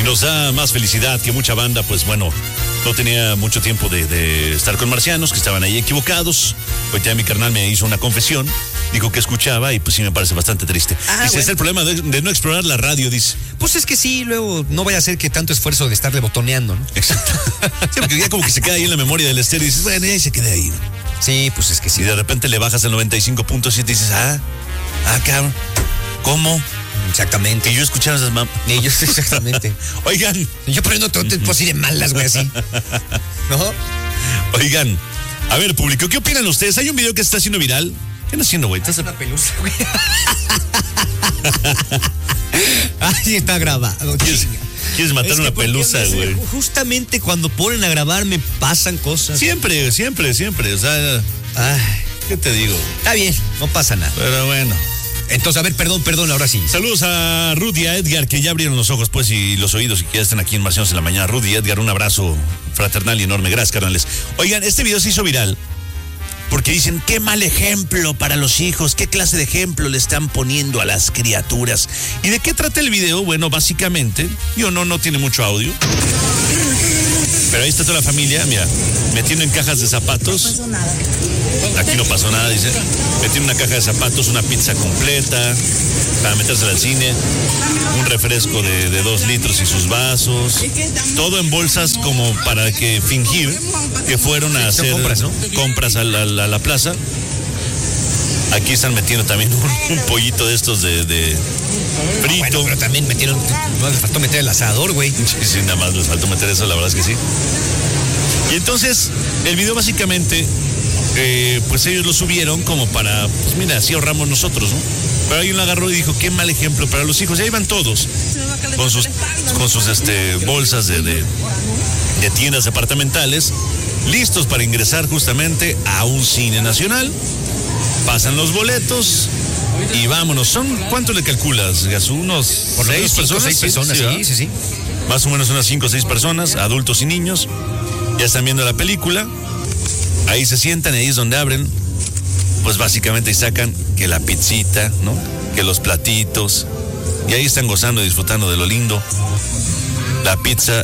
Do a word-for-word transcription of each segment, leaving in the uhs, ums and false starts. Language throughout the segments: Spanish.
nos da más felicidad que mucha banda, pues bueno, no tenía mucho tiempo de, de estar con marcianos, que estaban ahí equivocados. Ahorita mi carnal me hizo una confesión, dijo que escuchaba y pues sí me parece bastante triste. Ah, dice, bueno. es el problema de, de no explorar la radio, dice. Pues es que sí, luego no vaya a ser que tanto esfuerzo de estarle botoneando, ¿no? Exacto. Sí, porque ya como que se queda ahí en la memoria del estéreo y dices, bueno, ya se queda ahí. Sí, pues es que sí. Y de repente le bajas al noventa y cinco punto siete y dices, ah, ah, cabrón, ¿cómo? Exactamente. Y yo escuchaba esas mam... Y yo, exactamente. Oigan. Yo poniendo todo tipo así de malas, güey, así. ¿No? Oigan, a ver, público, ¿qué opinan ustedes? Hay un video que se está haciendo viral. ¿Qué están haciendo, güey? Es una pelusa, güey. Ahí está grabado. ¿Quieres, ¿quieres matar Es que una ¿por qué pelusa, me- güey? Justamente cuando ponen a grabar me pasan cosas. Siempre, siempre, siempre. O sea, Ay, ¿qué te digo? está bien, no pasa nada. Pero bueno. Entonces, a ver, perdón, perdón, ahora sí. Saludos a Ruth y a Edgar, que ya abrieron los ojos, pues, y los oídos, y que ya están aquí en Marcianos en la mañana. Ruth y Edgar, un abrazo fraternal y enorme. Gracias, carnales. Oigan, este video se hizo viral porque dicen, qué mal ejemplo para los hijos, qué clase de ejemplo le están poniendo a las criaturas. ¿Y de qué trata el video? Bueno, básicamente, yo no, no tiene mucho audio, pero ahí está toda la familia, mira, metiendo en cajas de zapatos. Aquí no pasó nada, dice. Metiendo una caja de zapatos, una pizza completa para metérsela al cine, un refresco de, de dos litros y sus vasos, todo en bolsas como para que fingir que fueron a Sí, son hacer compras, ¿no? compras a la, a la- a la plaza. Aquí están metiendo también un, un pollito de estos de, de frito. Bueno, pero también metieron, no les faltó meter el asador, güey. Sí, sí, nada más les faltó meter eso, la verdad es que sí. Y entonces, el video básicamente, eh, pues ellos lo subieron como para, pues mira, así ahorramos nosotros, ¿no? Pero alguien lo agarró y dijo, qué mal ejemplo para los hijos. Y ahí van todos, con sus, con sus este, bolsas de, de, de tiendas departamentales, listos para ingresar justamente a un cine nacional. Pasan los boletos y vámonos. ¿Son cuánto le calculas, Gasú? ¿Unos Por lo seis menos cinco, personas? seis personas, ¿verdad? sí, sí, sí. Más o menos unas cinco o seis personas, adultos y niños. Ya están viendo la película. Ahí se sientan y ahí es donde abren. Pues básicamente sacan que la pizzita, ¿no? Que los platitos. Y ahí están gozando y disfrutando de lo lindo. La pizza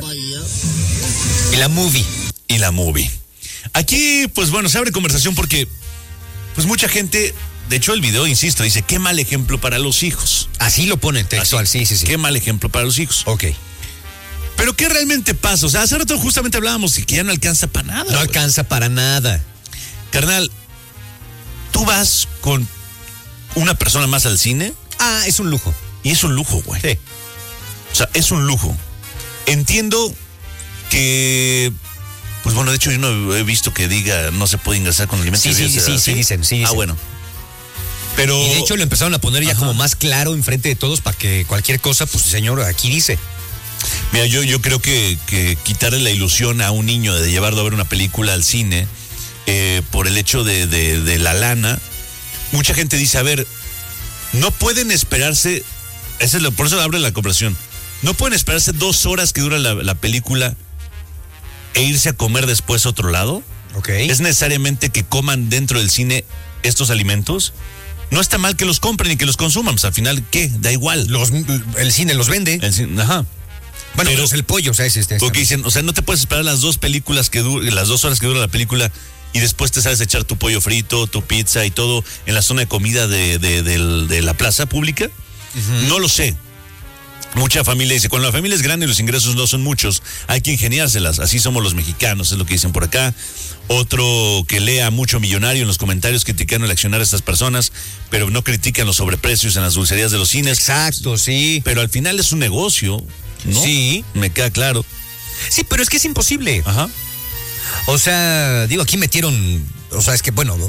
Y la movie. y la movie. Aquí, pues bueno, se abre conversación porque, pues mucha gente, de hecho el video, insisto, dice, qué mal ejemplo para los hijos. Así lo pone textual, Así, sí, sí, sí. Qué mal ejemplo para los hijos. Ok. Pero ¿qué realmente pasa? O sea, hace rato justamente hablábamos que ya no alcanza para nada. No güey. alcanza para nada. Carnal, ¿tú vas con una persona más al cine? Ah, es un lujo. Y es un lujo, güey. Sí. O sea, es un lujo. Entiendo que, pues bueno, de hecho yo no he visto que diga no se puede ingresar con alimentos. Sí, sí, sí, sí, sí dicen, sí Ah, dicen. bueno. Pero... Y de hecho lo empezaron a poner ya Ajá. como más claro enfrente de todos para que cualquier cosa, pues señor, aquí dice. Mira, yo, yo creo que, que quitarle la ilusión a un niño de llevarlo a ver una película al cine eh, por el hecho de, de, de la lana, mucha gente dice, a ver, no pueden esperarse, ese es lo, por eso abre la conversación, no pueden esperarse dos horas que dura la, la película e irse a comer después a otro lado. Ok. ¿Es necesariamente que coman dentro del cine estos alimentos? No está mal que los compren y que los consuman, pues al final, ¿qué? Da igual. Los, el cine los vende. El cine- ajá. Bueno, pero- pero es el pollo, o sea, es este. Porque dicen, o sea, no te puedes esperar las dos películas que du- las dos horas que dura la película y después te sales a echar tu pollo frito, tu pizza y todo en la zona de comida de, de, del- de la plaza pública. Uh-huh. No lo sé. Mucha familia dice, cuando la familia es grande y los ingresos no son muchos, hay que ingeniárselas. Así somos los mexicanos, es lo que dicen por acá. Otro que lea mucho millonario en los comentarios criticando el accionar a estas personas, pero no critican los sobreprecios en las dulcerías de los cines. Exacto, sí. Pero al final es un negocio, ¿no? Sí. Me queda claro. Sí, pero es que es imposible. Ajá. O sea, digo, aquí metieron, o sea, es que bueno,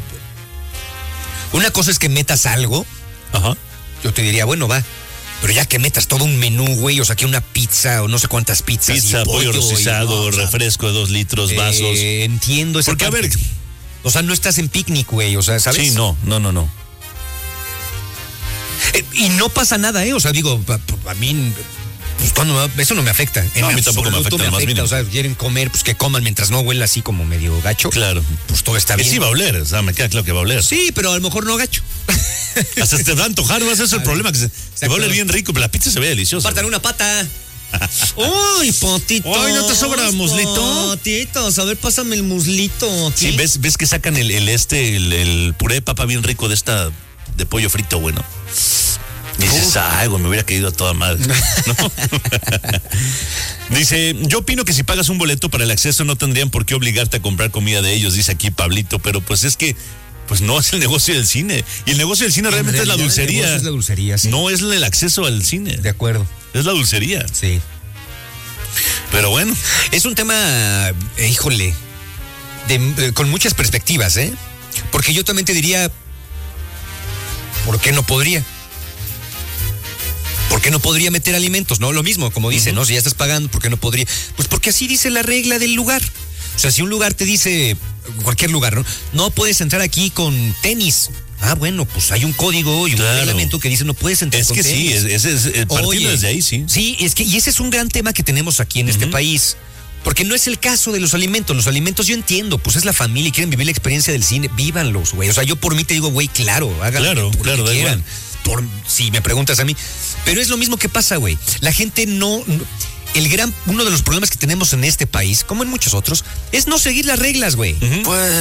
una cosa es que metas algo, Ajá. yo te diría, bueno, va. Pero ya que metas todo un menú, güey, o sea, que una pizza o no sé cuántas pizzas. Pizza, y pollo, pollo rostizado, y, no, o sea, refresco de dos litros, vasos. Eh, entiendo esa Porque, a parte. ver. O sea, no estás en picnic, güey, o sea, ¿sabes? Sí, no, no, no, no. Eh, y no pasa nada, ¿eh? O sea, digo, a, a mí, pues cuando eso no me afecta. En No, a mí tampoco me absoluto afecta, lo más mínimo. O sea, quieren comer, pues que coman mientras no huela así como medio gacho. Claro. Pues todo está Que bien. sí va a oler, o sea, me queda claro que va a oler. Sí, pero a lo mejor no gacho. Hasta se te va a antojar, ¿no? Ese es el A problema, que se, te va a oler bien rico, pero la pizza se ve deliciosa. Partan una pata. Uy, potitos. Ay, ¿no te sobra muslito? Potitos, a ver, pásame el muslito. Aquí. Sí, ves, ves que sacan el, el este, el, el puré de papa bien rico de esta, de pollo frito, bueno. Dices, ay, güey, me hubiera caído a toda madre. ¿No? Dice, yo opino que si pagas un boleto para el acceso no tendrían por qué obligarte a comprar comida de ellos, dice aquí Pablito, pero pues es que pues no es el negocio del cine. Y el negocio del cine En realmente es la dulcería. Es la dulcería, sí. No es el acceso al cine. De acuerdo. Es la dulcería. Sí. Pero bueno. Es un tema, eh, híjole, de, de, con muchas perspectivas, ¿eh? Porque yo también te diría, ¿por qué no podría? ¿Por qué no podría meter alimentos? No, lo mismo, como dice, uh-huh. ¿no? Si ya estás pagando, ¿por qué no podría? Pues porque así dice la regla del lugar. O sea, si un lugar te dice, cualquier lugar, ¿no? No puedes entrar aquí con tenis. Ah, bueno, pues hay un código y un claro. reglamento que dice no puedes entrar es con que tenis. Es que sí, es, es, es partiendo desde ahí, sí. Sí, es que, y ese es un gran tema que tenemos aquí en uh-huh. este país. Porque no es el caso de los alimentos. Los alimentos yo entiendo, pues es la familia y quieren vivir la experiencia del cine. Vívanlos, güey. O sea, yo por mí te digo, güey, claro, háganlo claro, por claro, que quieran. Por, si me preguntas a mí. Pero es lo mismo que pasa, güey. La gente no, no... El gran... Uno de los problemas que tenemos en este país, como en muchos otros, es no seguir las reglas, güey. Uh-huh. Pues...